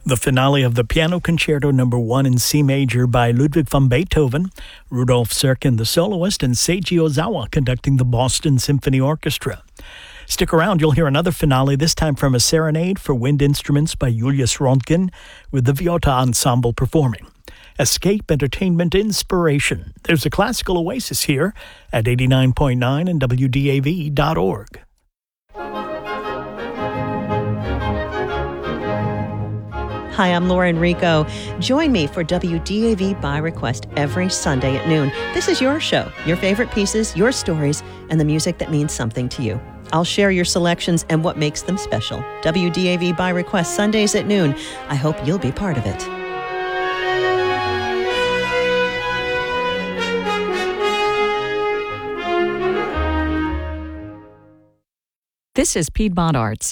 The finale of the Piano Concerto No. 1 in C major by Ludwig van Beethoven, Rudolf Serkin the soloist, and Seiji Ozawa conducting the Boston Symphony Orchestra. Stick around, you'll hear another finale, this time from a serenade for wind instruments by Julius Röntgen, with the Viota Ensemble performing. Escape, entertainment, inspiration. There's a classical oasis here at 89.9 and WDAV.org. Hi, I'm Laura Enrico. Join me for WDAV by Request every Sunday at noon. This is your show, your favorite pieces, your stories, and the music that means something to you. I'll share your selections and what makes them special. WDAV by Request Sundays at noon. I hope you'll be part of it. This is Piedmont Arts.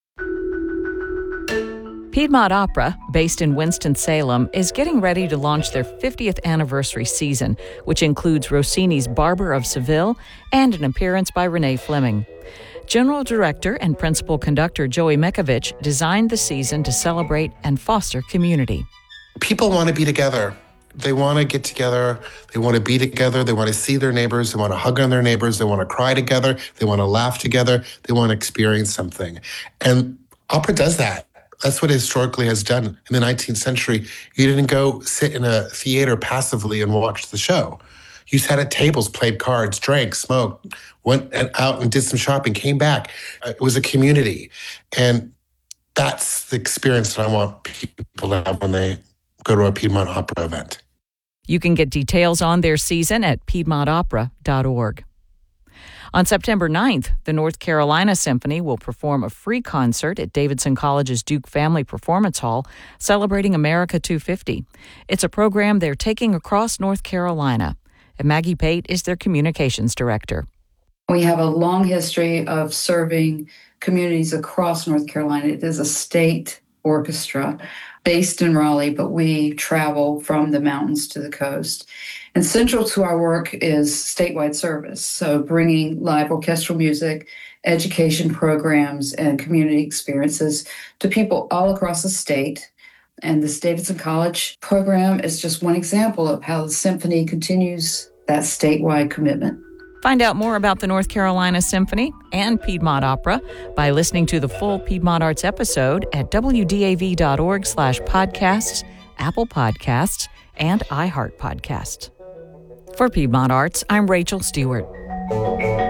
Piedmont Opera, based in Winston-Salem, is getting ready to launch their 50th anniversary season, which includes Rossini's Barber of Seville and an appearance by Renee Fleming. General Director and Principal Conductor Joey Mekovich designed the season to celebrate and foster community. People want to be together. They want to get together. They want to be together. They want to see their neighbors. They want to hug on their neighbors. They want to cry together. They want to laugh together. They want to experience something. And opera does that. That's what it historically has done. In the 19th century, you didn't go sit in a theater passively and watch the show. You sat at tables, played cards, drank, smoked, went out and did some shopping, came back. It was a community. And that's the experience that I want people to have when they go to a Piedmont Opera event. You can get details on their season at piedmontopera.org. On September 9th, the North Carolina Symphony will perform a free concert at Davidson College's Duke Family Performance Hall, celebrating America 250. It's a program they're taking across North Carolina. And Maggie Pate is their communications director. We have a long history of serving communities across North Carolina. It is a state orchestra based in Raleigh, but we travel from the mountains to the coast. And central to our work is statewide service, so bringing live orchestral music, education programs, and community experiences to people all across the state. And this Davidson College program is just one example of how the symphony continues that statewide commitment. Find out more about the North Carolina Symphony and Piedmont Opera by listening to the full Piedmont Arts episode at wdav.org/podcasts, Apple Podcasts, and iHeart Podcasts. For Piedmont Arts, I'm Rachel Stewart.